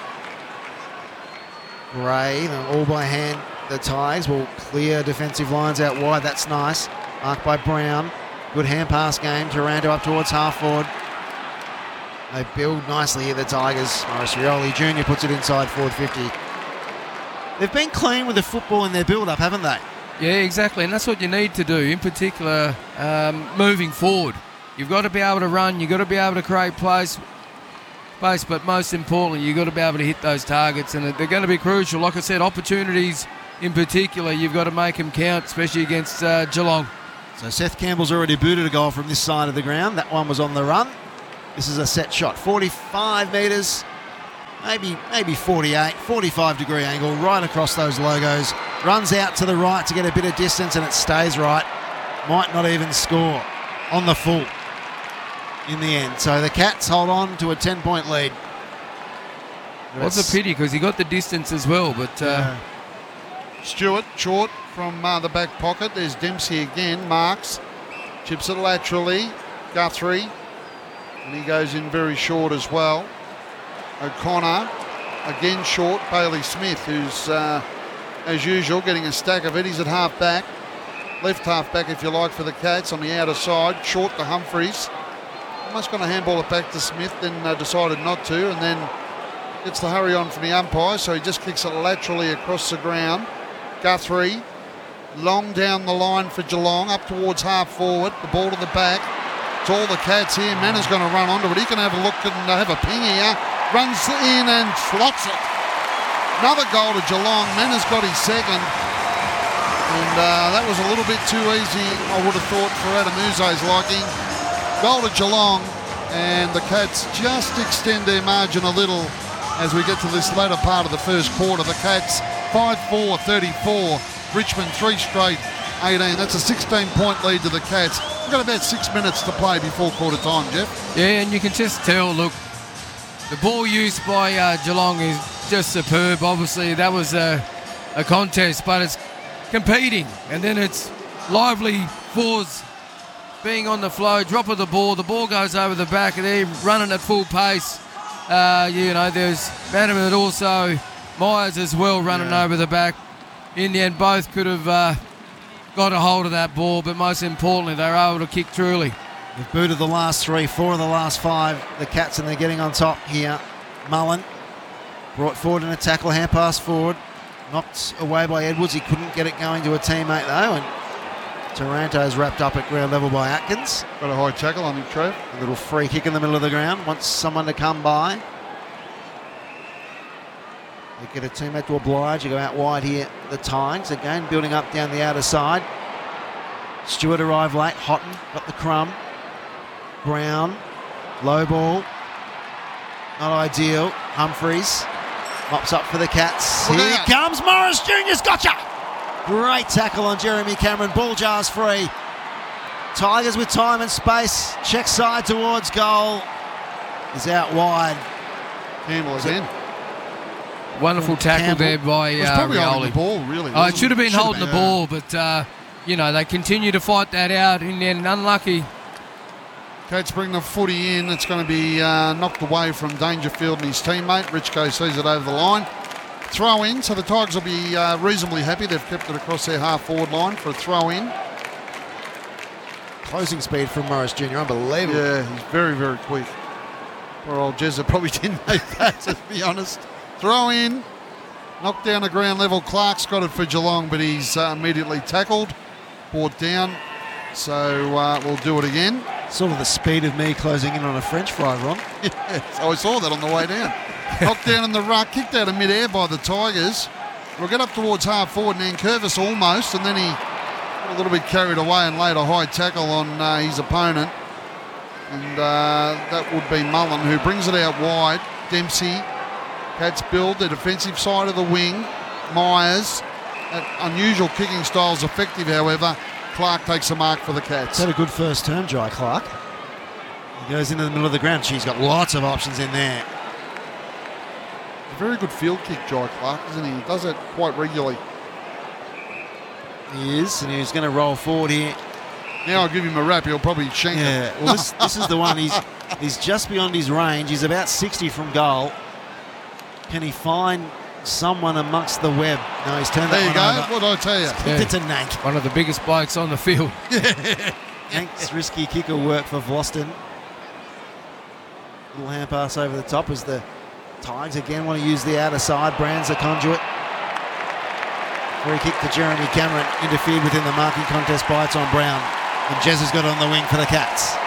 Gray, all by hand. The Tigers will clear defensive lines out wide. That's nice. Marked by Brown. Good hand pass game. Taranto up towards half forward. They build nicely here, the Tigers. Morris Rioli Jr. puts it inside forward 50. They've been clean with the football in their build-up, haven't they?
Yeah, exactly, and that's what you need to do, in particular, moving forward. You've got to be able to run, you've got to be able to create space, but most importantly, you've got to be able to hit those targets, and they're going to be crucial. Like I said, opportunities in particular, you've got to make them count, especially against Geelong.
So Seth Campbell's already booted a goal from this side of the ground. That one was on the run. This is a set shot, 45 metres, maybe 48, 45-degree angle, right across those logos. Runs out to the right to get a bit of distance, and it stays right. Might not even score on the full in the end. So the Cats hold on to a 10-point lead.
What's a pity, because he got the distance as well, but...
Stewart, short from the back pocket. There's Dempsey again, marks, chips it laterally. Guthrie, and he goes in very short as well. O'Connor, again short. Bailey Smith, who's, as usual, getting a stack of it. He's at half-back, left half-back, if you like, for the Cats on the outer side. Short to Humphreys. Almost going to handball it back to Smith, then decided not to, and then gets the hurry on from the umpire, so he just kicks it laterally across the ground. Guthrie, long down the line for Geelong, up towards half forward, the ball to the back. It's all the Cats here. Manna's going to run onto it. He can have a look and have a ping here. Runs in and slots it. Another goal to Geelong. Manna's got his second. And that was a little bit too easy, I would have thought, for Adamuse's liking. Goal to Geelong, and the Cats just extend their margin a little as we get to this latter part of the first quarter. The Cats 5-4-34. Richmond 3 straight 18. That's a 16-point lead to the Cats. We've got about 6 minutes to play before quarter time, Jeff.
Yeah, and you can just tell, look, the ball use by Geelong is just superb. Obviously, that was a contest, but it's competing. And then it's lively fours being on the flow, drop of the ball goes over the back, and they're running at full pace. There's Bannerman, and also Myers as well running over the back. In the end, both could have got a hold of that ball, but most importantly, they were able to kick truly.
They've booted the last 3, 4 of the last 5. The Cats, and they're getting on top here. Mullen brought forward in a tackle, hand pass forward. Knocked away by Edwards. He couldn't get it going to a teammate, though, and Taranto's wrapped up at ground level by Atkins.
Got a high tackle on him, Trev.
A little free kick in the middle of the ground. Wants someone to come by. They get a teammate to oblige. You go out wide here. The Tigers again building up down the outer side. Stewart arrived late. Houghton got the crumb. Brown, low ball. Not ideal. Humphreys mops up for the Cats. Here comes Morris Jr.'s gotcha! Great tackle on Jeremy Cameron. Ball jars free. Tigers with time and space. Check side towards goal. Is out wide.
Campbell is in.
Wonderful tackle there by
it was probably holding
Rioli.
the ball, really.
It should have been holding the ball, but, they continue to fight that out, and then unlucky.
Cats bring the footy in. It's going to be knocked away from Dangerfield and his teammate. Richco sees it over the line. Throw in, so the Tigers will be reasonably happy. They've kept it across their half-forward line for a throw in.
Closing speed from Morris Jr., unbelievable.
Yeah, he's very, very quick. Poor old Jezza probably didn't make that, to be honest. Throw in, knocked down the ground level. Clark's got it for Geelong, but he's immediately tackled, brought down. So we'll do it again.
Sort of the speed of me closing in on a French fry, Ron.
Yes, I saw that on the way down. Knocked down in the ruck, kicked out of mid-air by the Tigers. We'll get up towards half forward, and Nankervis almost, and then he got a little bit carried away and laid a high tackle on his opponent. And that would be Mullen, who brings it out wide. Dempsey, Cats build the defensive side of the wing. Myers, that unusual kicking style is effective, however. Clark takes a mark for the Cats.
Had a good first turn, Jai Clark. He goes into the middle of the ground. She's got lots of options in there.
A very good field kick, Jai Clark, isn't he? He does it quite regularly.
He is, and he's going to roll forward here.
Now I'll give him a wrap. He'll probably shank it.
Well, this is the one. He's just beyond his range. He's about 60 from goal. Can he find someone amongst the web? No, he's turned
there
that one over.
What did I tell you?
It's a Nank.
One of the biggest blokes on the field.
Nank's risky kicker work for Vlosten. Little hand pass over the top as the Tigers again want to use the outer side. Brand's the conduit. Free kick to Jeremy Cameron. Interfered within the marking contest by it's on Brown. And Jez has got it on the wing for the Cats.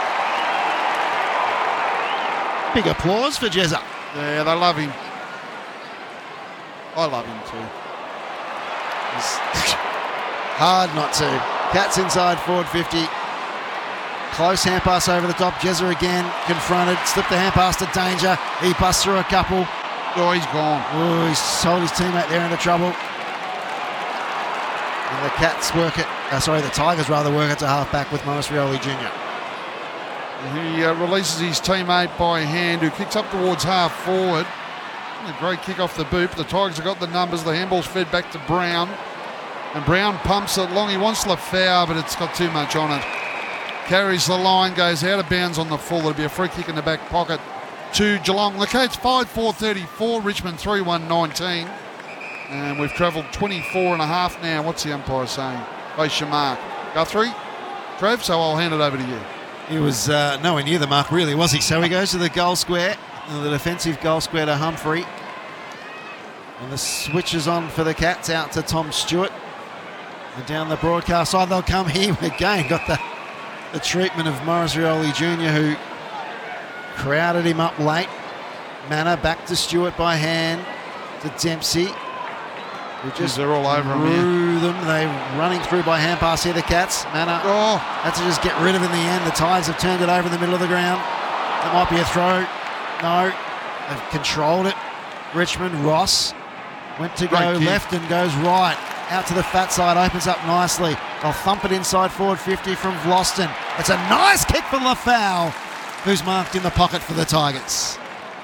Big applause for Jezza.
Yeah, they love him. I love him too.
It's hard not to. Cats inside forward 50. Close hand pass over the top. Jezza again confronted. Slipped the hand pass to Danger. He busts through a couple.
Oh, he's gone.
Oh, he's sold his teammate there into trouble. And the Cats work it. The Tigers rather work it to half-back with Morris Rioli Jr.
He releases his teammate by hand, who kicks up towards half forward. A great kick off the boot. The Tigers have got the numbers. The handball's fed back to Brown. And Brown pumps it long. He wants Lafau, but it's got too much on it. Carries the line, goes out of bounds on the full. It'll be a free kick in the back pocket to Geelong. The Cats 5-4-34, Richmond 3-1-19. And we've travelled 24 and a half now. What's the umpire saying? Face your mark. Guthrie? Trev, so I'll hand it over to you.
He was nowhere near the mark, really, was he? So he goes to the goal square, the defensive goal square to Humphrey. And the switch is on for the Cats out to Tom Stewart. And down the broadcast side, they'll come here again. Got the treatment of Morris Rioli Jr., who crowded him up late. Manor back to Stewart by hand to Dempsey.
They're all over him
through them. They're running through by hand pass here, the Cats. Manor had to just get rid of it in the end. The Tigers have turned it over in the middle of the ground. That might be a throw. No, they've controlled it. Richmond, Ross went to go left and goes right. Out to the fat side, opens up nicely. They'll thump it inside forward 50 from Vlosten. It's a nice kick for Lafau, who's marked in the pocket for the Tigers.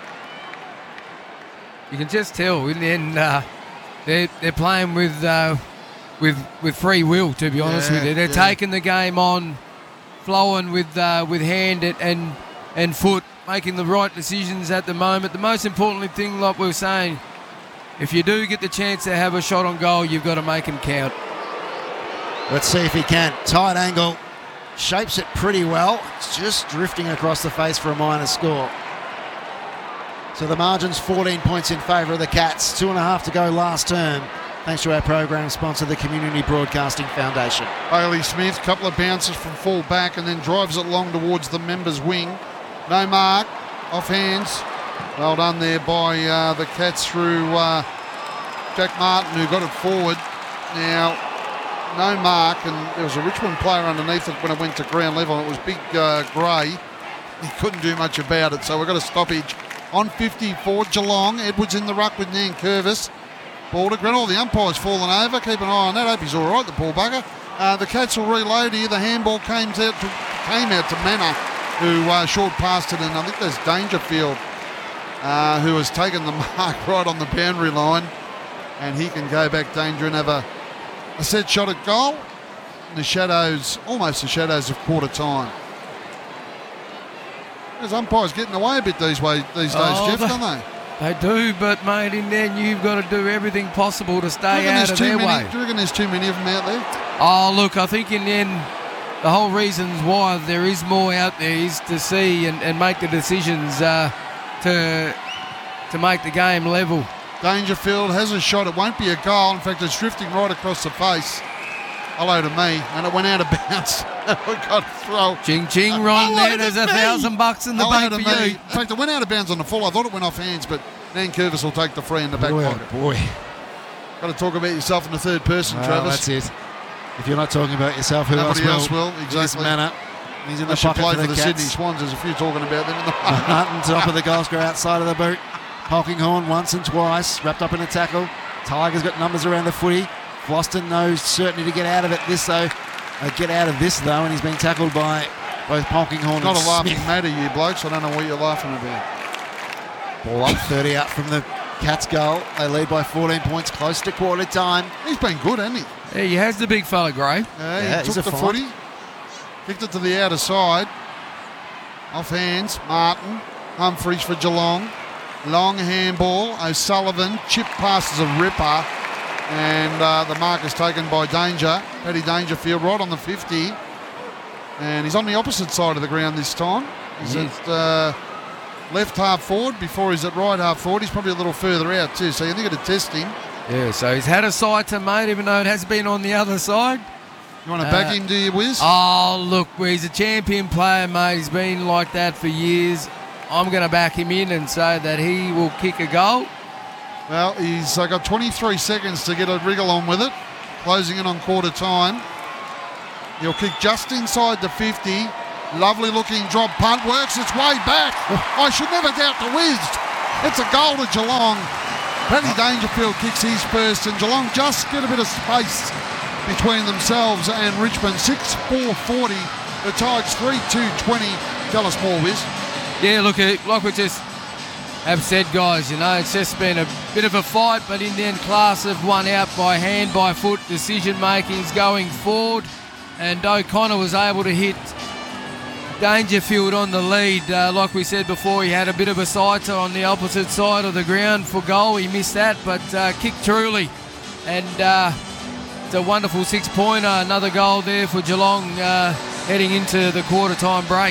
You can just tell in the end they're playing with free will, to be honest with you. They're taking the game on, flowing with hand and foot, making the right decisions at the moment. The most important thing, like we were saying, if you do get the chance to have a shot on goal, you've got to make them count.
Let's see if he can. Tight angle. Shapes it pretty well. It's just drifting across the face for a minor score. So the margin's 14 points in favour of the Cats. 2.5 to go last term. Thanks to our program sponsor, the Community Broadcasting Foundation.
Bailey Smith, couple of bounces from full back and then drives it long towards the members' wing. No mark. Off hands. Well done there by the Cats through Jack Martin, who got it forward. Now, no mark, and there was a Richmond player underneath it when it went to ground level. It was Big Gray. He couldn't do much about it, so we've got a stoppage on 50 for Geelong. Edwards in the ruck with Nan Curvis. Ball to Grenoble. The umpire's fallen over. Keep an eye on that. Hope he's all right, the poor bugger. The Cats will reload here. The handball came out to Manor, who short passed it, and I think there's Dangerfield, who has taken the mark right on the boundary line, and he can go back Danger and have a set shot at goal. In the shadows, almost the shadows of quarter time. Those umpires getting away a bit these days, Jeff, don't they?
They do, but mate, in there you've got to do everything possible to stay out of their way.
Do you reckon there's too many of them out there?
Oh, look, I think in the end, the whole reasons why there is more out there is to see and make the decisions to make the game level.
Dangerfield has a shot. It won't be a goal. In fact, it's drifting right across the face. Hello to me, and it went out of bounds. We got a throw.
Ching ching, Ron. There's $1,000 in the bank for you.
In fact, it went out of bounds on the full. I thought it went off hands, but Nan Curvis will take the free in the back pocket.
Boy,
got to talk about yourself in the third person, Travis.
That's it. If you're not talking about yourself, who
Nobody
else
will? Exactly.
Manor. He's in the
pocket
pocket
for the
Cats.
Sydney Swans. There's a few talking about them in the
Martin top of the goal score outside of the boot. Polkinghorne once and twice, wrapped up in a tackle. Tigers got numbers around the footy. Floston knows certainly to get out of this, and he's been tackled by both Polkinghorne and Smith.
Not a laughing matter, you blokes. I don't know what you're laughing about.
Ball up, 30 out from the Cats goal. They lead by 14 points, close to quarter time.
He's been good, hasn't he?
Yeah, he has the big fella, Gray.
He took the footy, kicked it to the outer side. Off hands, Martin. Humphreys for Geelong. Long handball. O'Sullivan. Chip passes a ripper. And the mark is taken by Danger. Paddy Dangerfield right on the 50. And he's on the opposite side of the ground this time. He's at left half forward before he's at right half forward. He's probably a little further out too, so you think it'd test him.
Yeah, so he's had a side to mate, even though it has been on the other side.
You want to back him, do you, Wiz?
Oh, look, he's a champion player, mate. He's been like that for years. I'm going to back him in and say that he will kick a goal.
Well, he's got 23 seconds to get a wriggle on with it. closing in on quarter time. He'll kick just inside the 50. Lovely looking drop punt, works its way back. I should never doubt the whiz. It's a goal to Geelong. Paddy Dangerfield kicks his first, and Geelong just get a bit of space between themselves and Richmond. 6-4-40. The Tigers 3-2-20. Tell us more, Wiz.
Yeah, look, like we just have said, guys, it's just been a bit of a fight, but in the end, Class have won out by hand, by foot. Decision-making's going forward, and O'Connor was able to hit Dangerfield on the lead. Like we said before, he had a bit of a sighter on the opposite side of the ground for goal. He missed that, but kicked truly. And it's a wonderful 6-pointer. Another goal there for Geelong heading into the quarter-time break.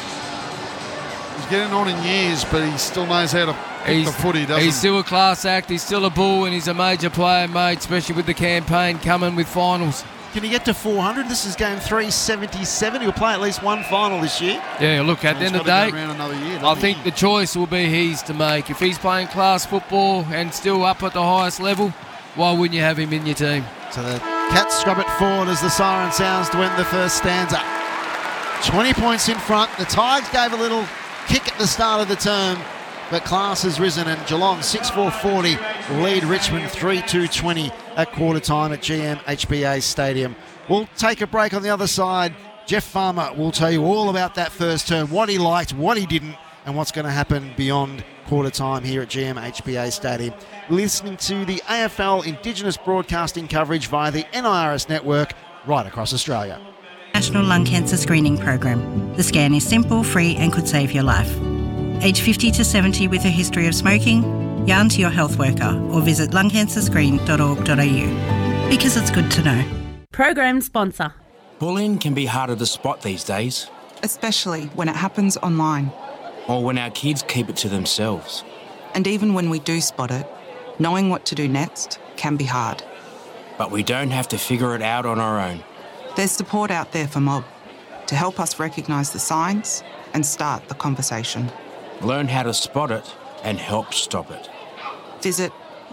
He's getting on in years, but he still knows how to pick the footy, doesn't he?
He's still a class act. He's still a bull, and he's a major player, mate, especially with the campaign coming with finals.
Can he get to 400? This is game 377. He'll play at least one final this year.
Yeah, look, at the end of the day,
year,
I think the choice will be his to make. If he's playing class football and still up at the highest level, why wouldn't you have him in your team?
So the Cats scrub it forward as the siren sounds to end the first stanza. 20 points in front. The Tigers gave a little kick at the start of the term, but Class has risen, and Geelong 6-4-40 lead Richmond 3-2-20 at quarter time at GMHBA Stadium. We'll take a break on the other side. Jeff Farmer will tell you all about that first term, what he liked, what he didn't, and what's going to happen beyond quarter time here at GMHBA Stadium. Listening to the AFL Indigenous broadcasting coverage via the NIRS network right across Australia.
National Lung Cancer Screening Program. The scan is simple, free and could save your life. Age 50 to 70 with a history of smoking, yarn to your health worker or visit lungcancerscreen.org.au. Because it's good to know.
Program sponsor.
Bullying can be harder to spot these days.
Especially when it happens online.
Or when our kids keep it to themselves.
And even when we do spot it, knowing what to do next can be hard.
But we don't have to figure it out on our own.
There's support out there for Mob to help us recognise the signs and start the conversation.
Learn how to spot it and help stop it.
Visit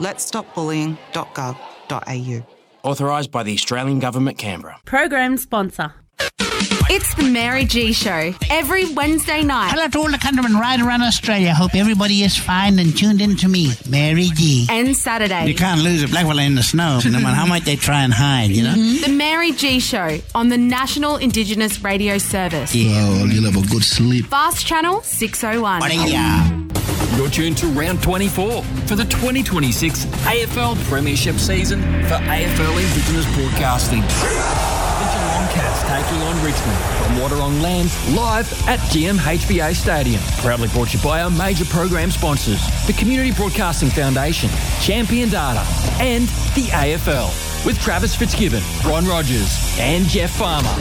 letsstopbullying.gov.au.
Authorised by the Australian Government, Canberra.
Program sponsor.
It's the Mary G Show every Wednesday night.
Hello to all the countrymen right around Australia. Hope everybody is fine and tuned in to me, Mary G.
And Saturday.
You can't lose a black fella in the snow, no matter how much they try and hide, you know?
The Mary G Show on the National Indigenous Radio Service.
Yeah, well, you'll have a good sleep.
Fast Channel 601.
You're tuned to round 24 for the 2026 AFL Premiership season for AFL Indigenous Broadcasting. The Geelong Cats taking on Richmond from Water on Land live at GMHBA Stadium. Proudly brought to you by our major program sponsors, the Community Broadcasting Foundation, Champion Data and the AFL, with Travis Fitzgibbon, Ron Rogers and Jeff Farmer.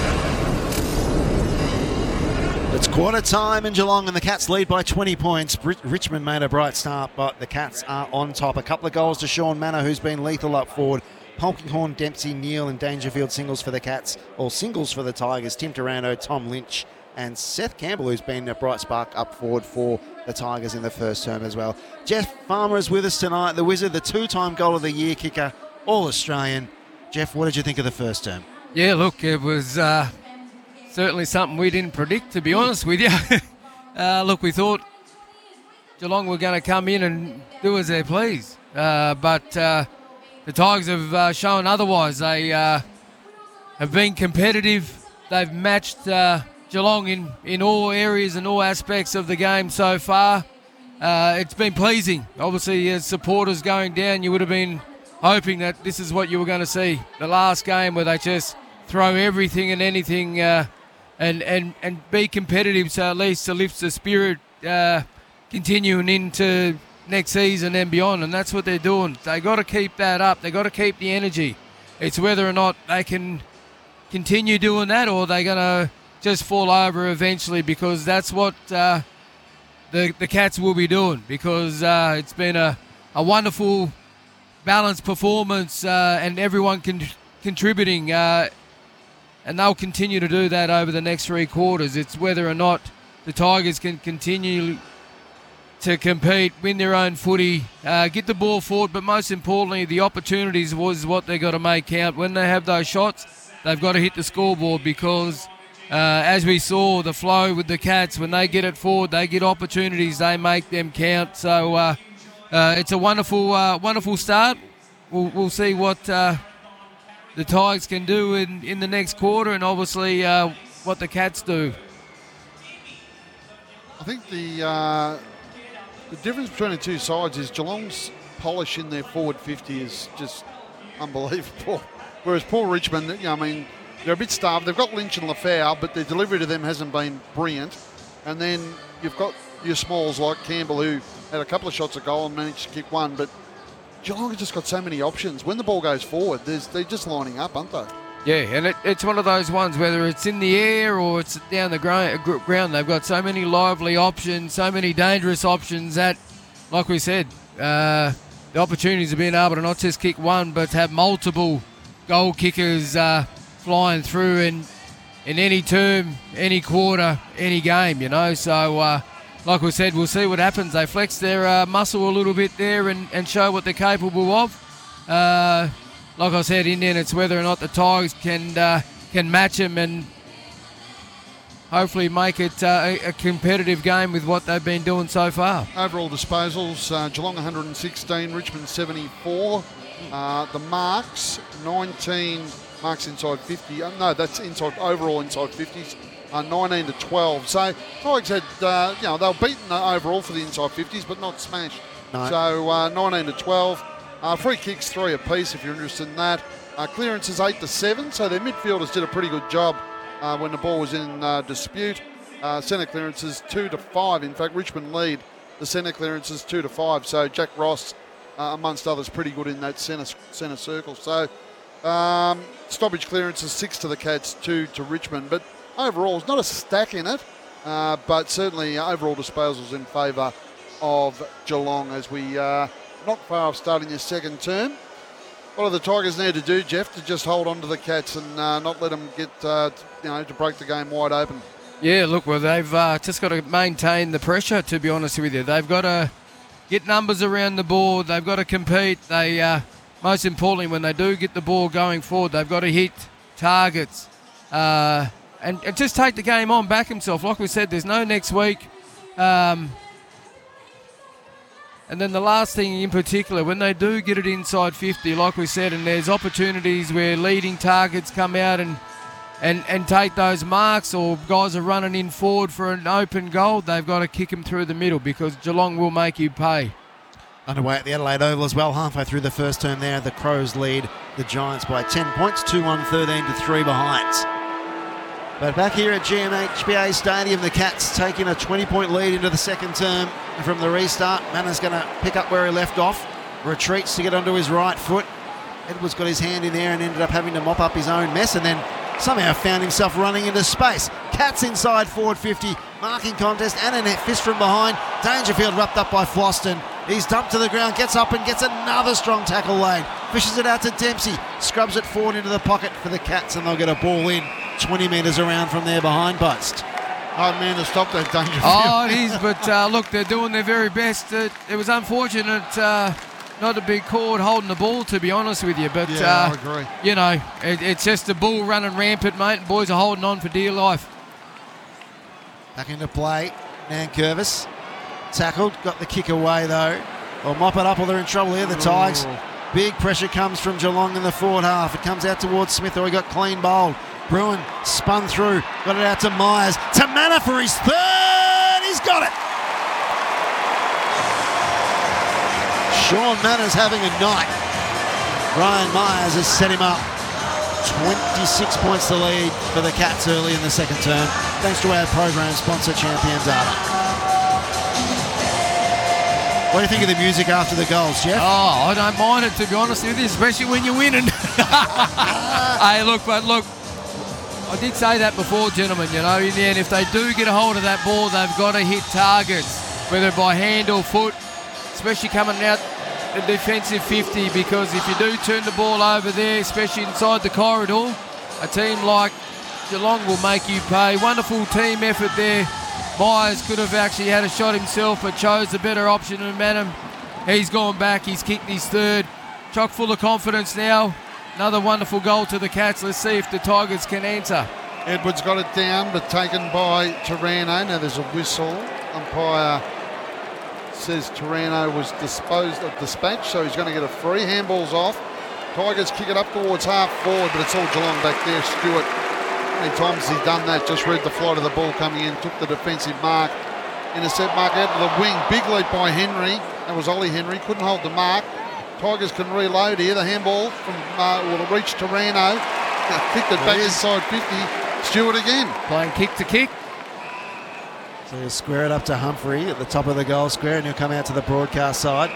It's quarter time in Geelong and the Cats lead by 20 points. Richmond made a bright start, but the Cats are on top. A couple of goals to Sean Manor, who's been lethal up forward. Polkinghorn, Dempsey, Neal and Dangerfield singles for the Cats, or singles for the Tigers. Tim Taranto, Tom Lynch and Seth Campbell, who's been a bright spark up forward for the Tigers in the first term as well. Jeff Farmer is with us tonight, the Wizard, the two-time Goal of the Year kicker, All-Australian. Jeff, what did you think of the first term?
Yeah, look, it was certainly something we didn't predict, to be honest with you. Look, we thought Geelong were going to come in and do as they please. But the Tigers have shown otherwise. They have been competitive. They've matched Geelong in all areas and all aspects of the game so far. It's been pleasing. Obviously, as supporters going down, you would have been hoping that this is what you were going to see. The last game where they just throw everything and anything and be competitive, so at least to lift the spirit continuing into next season and beyond, and that's what they're doing. They got to keep that up. They got to keep the energy. It's whether or not they can continue doing that or they're going to just fall over eventually, because that's what the Cats will be doing, because it's been a wonderful balanced performance and everyone contributing, and they'll continue to do that over the next three quarters. It's whether or not the Tigers can continue to compete, win their own footy, get the ball forward, but most importantly, the opportunities was what they got to make count. When they have those shots, they've got to hit the scoreboard because, as we saw, the flow with the Cats, when they get it forward, they get opportunities, they make them count. So it's a wonderful start. We'll see what the Tigers can do in the next quarter, and obviously what the Cats do.
I think the difference between the two sides is Geelong's polish in their forward 50 is just unbelievable. Whereas Port Richmond, I mean, they're a bit starved. They've got Lynch and Lafau, but their delivery to them hasn't been brilliant. And then you've got your smalls like Campbell, who had a couple of shots at goal and managed to kick one. But Geelong have just got so many options. When the ball goes forward, they're just lining up, aren't they?
Yeah, and it's one of those ones, whether it's in the air or it's down the ground, they've got so many lively options, so many dangerous options that, like we said, the opportunities of being able to not just kick one, but have multiple goal kickers flying through in any term, any quarter, any game, So, like we said, we'll see what happens. They flex their muscle a little bit there and show what they're capable of. Like I said, in the end, it's whether or not the Tigers can match them and hopefully make it a competitive game with what they've been doing so far.
Overall disposals, Geelong 116, Richmond 74. The marks, 19 marks inside 50. No, that's overall inside 50s. 19 to 12. So Tigers had, they were beaten overall for the inside 50s, but not smashed. No. So 19 to 12. Free kicks 3 apiece if you're interested in that. Clearances 8 to 7. So their midfielders did a pretty good job when the ball was in dispute. Centre clearances 2 to 5. In fact, Richmond lead the centre clearances 2 to 5. So Jack Ross, amongst others, pretty good in that centre circle. So stoppage clearances 6 to the Cats, 2 to Richmond. But overall, it's not a stack in it, but certainly overall disposals in favour of Geelong as we not far off starting their second term. What do the Tigers need to do, Jeff, to just hold on to the Cats and not let them get, to break the game wide open?
Yeah, look, well, they've just got to maintain the pressure, to be honest with you. They've got to get numbers around the board. They've got to compete. They, most importantly, when they do get the ball going forward, they've got to hit targets and just take the game on, back himself. Like we said, there's no next week. And then the last thing in particular, when they do get it inside 50, like we said, and there's opportunities where leading targets come out and take those marks, or guys are running in forward for an open goal, they've got to kick them through the middle because Geelong will make you pay.
Underway at the Adelaide Oval as well, halfway through the first term there. The Crows lead the Giants by 10 points, 2-1, 13 to 3 behind. But back here at GMHBA Stadium, the Cats taking a 20-point lead into the second term from the restart. Manners going to pick up where he left off. Retreats to get onto his right foot. Edwards got his hand in there and ended up having to mop up his own mess and then somehow found himself running into space. Cats inside forward 50. Marking contest and a net fist from behind. Dangerfield wrapped up by Floston. He's dumped to the ground, gets up and gets another strong tackle laid. Fishes it out to Dempsey. Scrubs it forward into the pocket for the Cats and they'll get a ball in 20 metres around from their behind post.
Hard man to stop that Dangerfield.
Oh, it is, but look, they're doing their very best. It was unfortunate, not a big cord holding the ball, to be honest with you. But,
yeah, I agree.
It's just the bull running rampant, mate, and boys are holding on for dear life.
Back into play, Nankervis. Tackled, got the kick away though. They'll mop it up or they're in trouble here, the Tigers. Big pressure comes from Geelong in the forward half. It comes out towards Smith, or he got clean bowled. Bruin spun through, got it out to Myers. To Manor for his third, he's got it! Sean Manners having a night. Ryan Myers has set him up. 26 points to lead for the Cats early in the second term, thanks to our program sponsor, Champion Data. What do you think of the music after the goals, Jeff?
Oh, I don't mind it, to be honest with you, especially when you're winning. Hey, look, I did say that before, gentlemen, in the end, if they do get a hold of that ball, they've got to hit targets, whether by hand or foot, especially coming out the defensive 50, because if you do turn the ball over there, especially inside the corridor, a team like Geelong will make you pay. Wonderful team effort there Myers could have actually had a shot himself, but chose the better option and met him. He's gone back. He's kicked his third. Chock full of confidence now. Another wonderful goal to the Cats. Let's see if the Tigers can answer.
Edwards got it down, but taken by Taranto. Now there's a whistle. Umpire says Taranto was dispatched, so he's going to get a free. Handball's off. Tigers kick it up towards half forward, but it's all Geelong back there. Stewart, how many times has he done that? Just read the flight of the ball coming in, took the defensive mark. Intercept mark out to the wing. Big leap by Henry. That was Ollie Henry. Couldn't hold the mark. Tigers can reload here. The handball from will reach Taranto. Kicked it back inside 50. Stewart again.
Playing kick to kick.
So he'll square it up to Humphrey at the top of the goal square, and he'll come out to the broadcast side.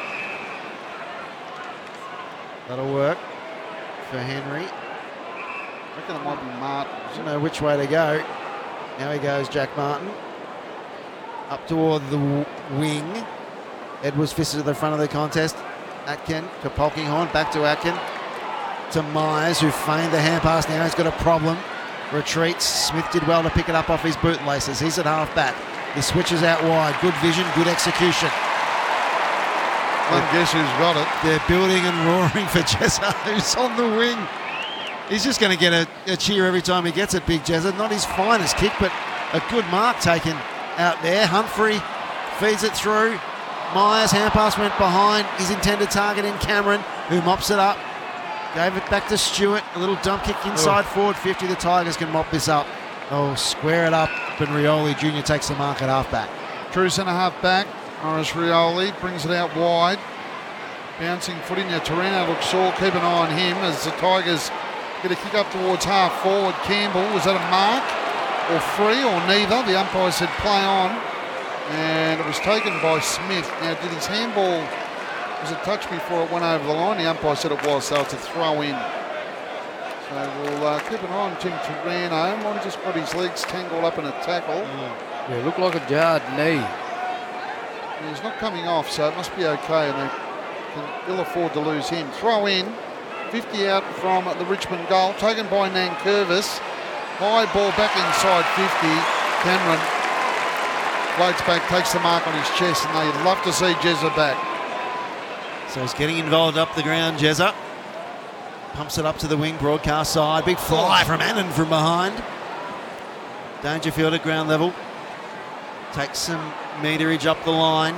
That'll work for Henry.
I reckon it might be Martin.
Doesn't know which way to go. Now he goes Jack Martin. Up toward the wing. Edwards fisted to the front of the contest. Atkin to Polkinghorn. Back to Atkin. To Myers, who feigned the hand pass now. He's got a problem. Retreats. Smith did well to pick it up off his bootlaces. He's at half back. He switches out wide. Good vision, good execution.
Well, guess who's got it?
They're building and roaring for Jezza, who's on the wing. He's just going to get a cheer every time he gets it, Big Jezza. Not his finest kick, but a good mark taken out there. Humphrey feeds it through. Myers, hand pass went behind his intended target in Cameron, who mops it up. Gave it back to Stewart. A little dump kick inside forward 50. The Tigers can mop this up. Oh, square it up. And Rioli Jr. takes the mark at half-back.
True centre half-back. Norris Rioli brings it out wide. Bouncing footy. Now Taranto looks sore. Keep an eye on him as the Tigers get a kick up towards half-forward. Campbell, was that a mark or free or neither? The umpire said play on. And it was taken by Smith. Now, did his handball, was it touched before it went over the line? The umpire said it was, so it's a throw in. So we'll keep an eye on Tim Taranto. One just got his legs tangled up in a tackle.
Yeah, looked like a jarred knee.
And he's not coming off, so it must be okay, and they can ill afford to lose him. Throw in, 50 out from the Richmond goal, taken by Nankervis. High ball back inside 50. Cameron floats back, takes the mark on his chest, and they'd love to see Jezza back.
So he's getting involved up the ground, Jezza. Pumps it up to the wing, broadcast side. Big fly from Annan from behind. Dangerfield at ground level. Takes some meterage up the line.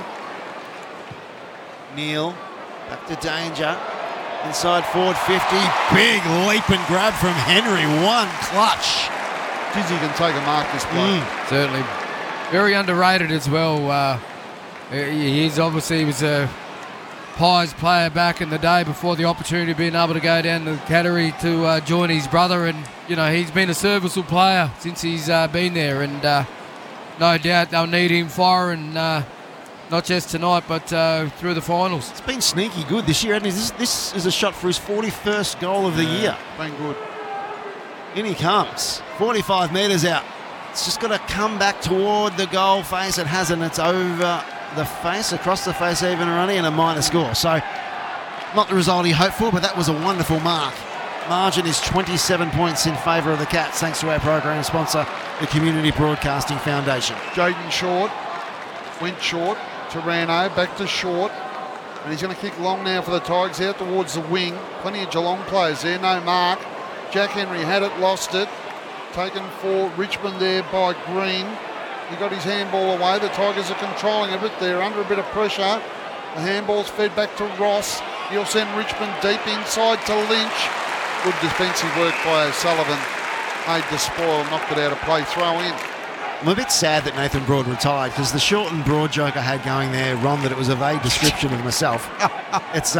Neal back to Danger. Inside forward 50. Big leap and grab from Henry. One clutch.
Dizzy can take a mark this bloke.
Certainly. Very underrated as well. He was a Pies player back in the day before the opportunity of being able to go down to the Cattery to join his brother, and he's been a serviceable player since he's been there, and no doubt they'll need him firing not just tonight but through the finals.
It's been sneaky good this year, hasn't it? This is a shot for his 41st goal of the year.
Been good.
In he comes, 45 metres out. It's just got to come back toward the goal face. It hasn't. It's over the face, across the face even, running, and a minor score. So not the result he hoped for, but that was a wonderful mark. Margin is 27 points in favour of the Cats, thanks to our program sponsor, the Community Broadcasting Foundation.
Jaden Short went short. Taranto back to Short, and he's going to kick long now for the Tigers out towards the wing. Plenty of Geelong players there, no mark. Jack Henry had it, lost it. Taken for Richmond there by Green. He got his handball away. The Tigers are controlling a bit. They're under a bit of pressure. The handball's fed back to Ross. He'll send Richmond deep inside to Lynch. Good defensive work by O'Sullivan. Made the spoil, knocked it out of play. Throw in.
I'm a bit sad that Nathan Broad retired, because the short and broad joke I had going there, Ron, that it was a vague description of myself. It's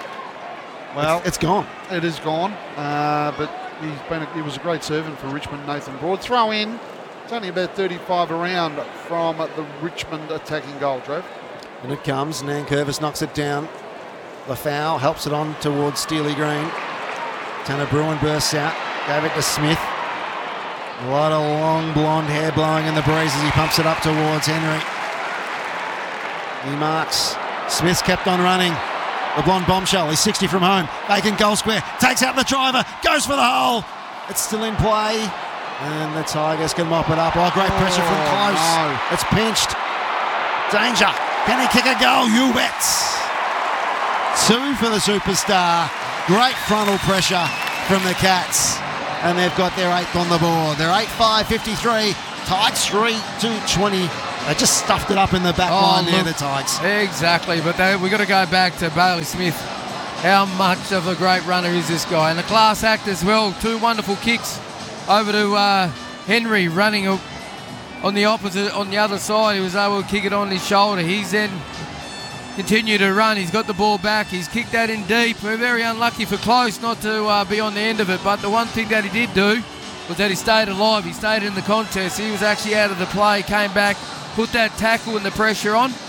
it's gone.
It is gone, but he was a great servant for Richmond, Nathan Broad. Throw in. It's only about 35 around from the Richmond attacking goal, Trev.
And it comes. Nankervis knocks it down. The foul helps it on towards Steely Green. Tanner Bruin bursts out. Gave it to Smith. A lot of long blonde hair blowing in the breeze as he pumps it up towards Henry. He marks. Smith's kept on running. The blonde bombshell. He's 60 from home. Vacant goal square. Takes out the driver. Goes for the hole. It's still in play. And the Tigers can mop it up. Oh, great pressure from close.
No.
It's pinched. Danger. Can he kick a goal? You bet. 2 for the superstar. Great frontal pressure from the Cats. And they've got their 8th on the board. They're 8-5-53. Tigers 3-2-20. They just stuffed it up in the back line there, the Tigers.
Exactly, but we've got to go back to Bailey Smith. How much of a great runner is this guy? And a class act as well. 2 wonderful kicks over to Henry running on the opposite, on the other side. He was able to kick it on his shoulder. He's then continued to run. He's got the ball back. He's kicked that in deep. We're very unlucky for Close not to be on the end of it. But the one thing that he did do was that he stayed alive. He stayed in the contest. He was actually out of the play, came back, put that tackle and the pressure on,